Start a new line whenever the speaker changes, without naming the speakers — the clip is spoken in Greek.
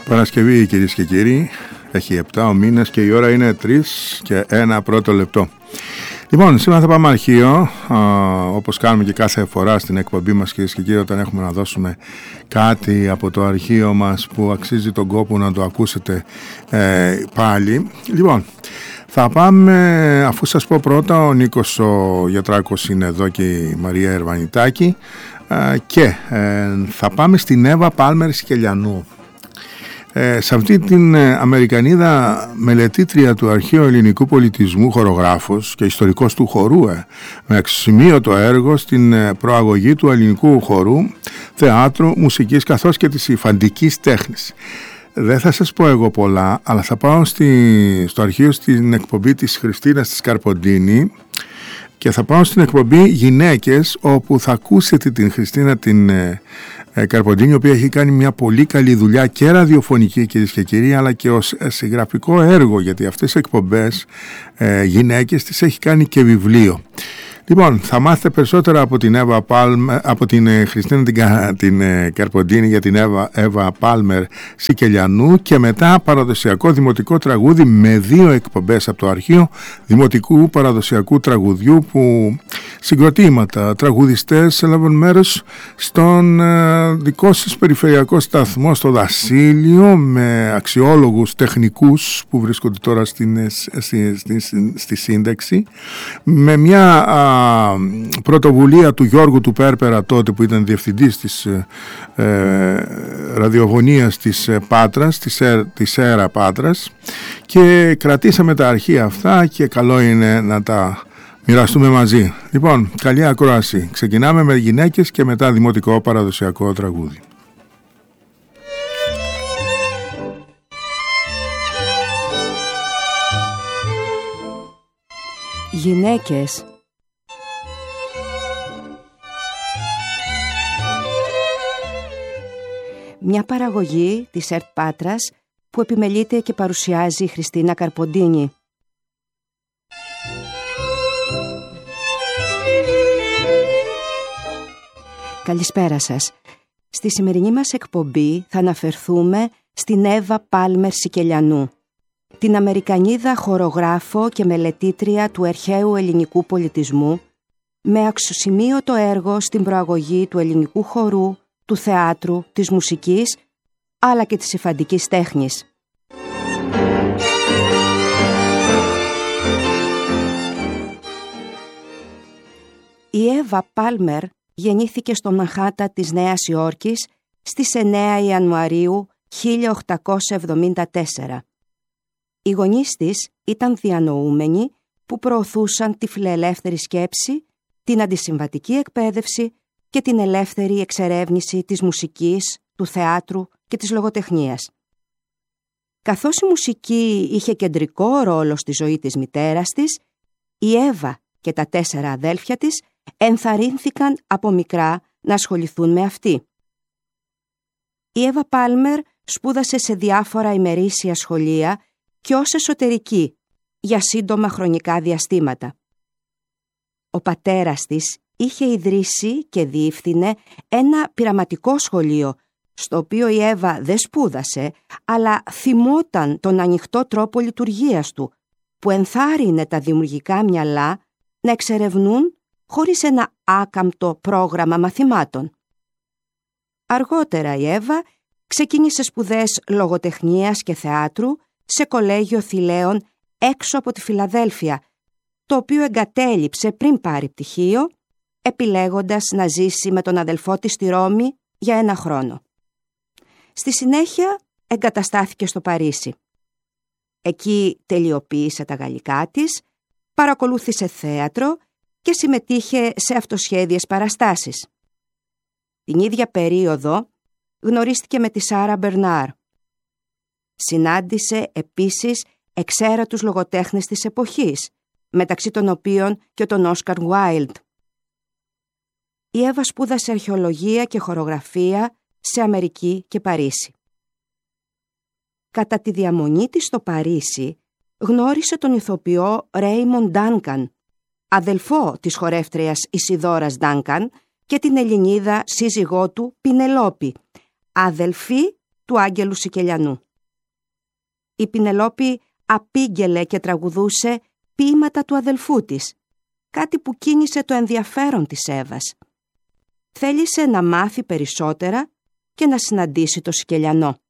Παρασκευή, κυρίες και κύριοι, έχει 7 ο μήνας και η ώρα είναι 3 και 1 πρώτο λεπτό. Λοιπόν, σήμερα θα πάμε αρχείο, όπως κάνουμε και κάθε φορά στην εκπομπή μας, κυρίες και κύριοι, όταν έχουμε να δώσουμε κάτι από το αρχείο μας που αξίζει τον κόπο να το ακούσετε πάλι. Λοιπόν, θα πάμε, αφού σας πω πρώτα, ο Νίκος ο Γιατράκος είναι εδώ και η Μαρία Ερβανιτάκη, και θα πάμε στην Εύα Πάλμερ Σικελιανού. Σε αυτή την Αμερικανίδα μελετήτρια του αρχαίου ελληνικού πολιτισμού, χορογράφος και ιστορικός του χορού, με αξιοσημείωτο έργο στην προαγωγή του ελληνικού χορού, θεάτρου, μουσικής καθώς και της υφαντικής τέχνης. Δεν θα σας πω εγώ πολλά, αλλά θα πάω στο αρχείο στην εκπομπή της Χριστίνας της Καρποντίνη και θα πάω στην εκπομπή Γυναίκες, όπου θα ακούσετε την Χριστίνα την Καρποντίνη, η οποία έχει κάνει μια πολύ καλή δουλειά και ραδιοφωνική, κυρίες και κύριοι, αλλά και ως συγγραφικό έργο, γιατί αυτές οι εκπομπές Γυναίκες τις έχει κάνει και βιβλίο. Λοιπόν, θα μάθετε περισσότερα από την Εύα Πάλμερ, από την Χριστίνα την Καρποντίνη, για την Εύα Πάλμερ Σικελιανού, και μετά παραδοσιακό δημοτικό τραγούδι με 2 εκπομπές από το αρχείο δημοτικού παραδοσιακού τραγουδιού, που συγκροτήματα, τραγουδιστές έλαβαν μέρος στον δικό σας περιφερειακό σταθμό στο Δασίλειο, με αξιόλογους τεχνικούς που βρίσκονται τώρα στη σύνταξη, με μια πρωτοβουλία του Γιώργου του Πέρπερα, τότε που ήταν διευθυντής της ραδιοφωνίας της Πάτρας, της ΕΡΑ Πάτρας, και κρατήσαμε τα αρχεία αυτά και καλό είναι να τα μοιραστούμε μαζί. Λοιπόν, καλή ακρόαση. Ξεκινάμε με Γυναίκες και μετά δημοτικό παραδοσιακό τραγούδι.
Γυναίκες. Μια παραγωγή της ΕΡΤ Πάτρας που επιμελείται και παρουσιάζει η Χριστίνα Καρποντίνη. Καλησπέρα σας. Στη σημερινή μας εκπομπή θα αναφερθούμε στην Εύα Πάλμερ Σικελιανού, την Αμερικανίδα χορογράφο και μελετήτρια του αρχαίου ελληνικού πολιτισμού, με αξιοσημείωτο έργο στην προαγωγή του ελληνικού χορού, του θεάτρου, της μουσικής, αλλά και της υφαντικής τέχνης. Η Εύα Πάλμερ γεννήθηκε στο Μανχάταν της Νέας Υόρκης στις 9 Ιανουαρίου 1874. Οι γονείς της ήταν διανοούμενοι που προωθούσαν τη φιλελεύθερη σκέψη, την αντισυμβατική εκπαίδευση και την ελεύθερη εξερεύνηση της μουσικής, του θεάτρου και της λογοτεχνίας. Καθώς η μουσική είχε κεντρικό ρόλο στη ζωή της μητέρας της, η Εύα και τα 4 αδέλφια της ενθαρρύνθηκαν από μικρά να ασχοληθούν με αυτή. Η Εύα Πάλμερ σπούδασε σε διάφορα ημερήσια σχολεία και ως εσωτερική για σύντομα χρονικά διαστήματα. Ο πατέρας της είχε ιδρύσει και διεύθυνε ένα πειραματικό σχολείο, στο οποίο η Εύα δεν σπούδασε, αλλά θυμόταν τον ανοιχτό τρόπο λειτουργίας του, που ενθάρρυνε τα δημιουργικά μυαλά να εξερευνούν χωρίς ένα άκαμπτο πρόγραμμα μαθημάτων. Αργότερα η Εύα ξεκίνησε σπουδές λογοτεχνίας και θεάτρου σε κολέγιο Θηλαίων έξω από τη Φιλαδέλφια, το οποίο εγκατέλειψε πριν πάρει πτυχίο, επιλέγοντας να ζήσει με τον αδελφό της στη Ρώμη για 1 χρόνο. Στη συνέχεια εγκαταστάθηκε στο Παρίσι. Εκεί τελειοποίησε τα γαλλικά της, παρακολούθησε θέατρο και συμμετείχε σε αυτοσχέδιες παραστάσεις. Την ίδια περίοδο γνωρίστηκε με τη Σάρα Μπερνάρ. Συνάντησε επίσης εξαίρετους λογοτέχνες της εποχής, μεταξύ των οποίων και τον Όσκαρ Γουάιλντ. Η Εύα σπούδασε αρχαιολογία και χορογραφία σε Αμερική και Παρίσι. Κατά τη διαμονή της στο Παρίσι γνώρισε τον ηθοποιό Ρέιμον Ντάνκαν, αδελφό της χορεύτριας Ισιδώρας Ντάνκαν, και την Ελληνίδα σύζυγό του Πινελόπη, αδελφή του Άγγελου Σικελιανού. Η Πινελόπη απήγγελε και τραγουδούσε ποίηματα του αδελφού της, κάτι που κίνησε το ενδιαφέρον της Εύας. Θέλησε να μάθει περισσότερα και να συναντήσει το Σικελιανό.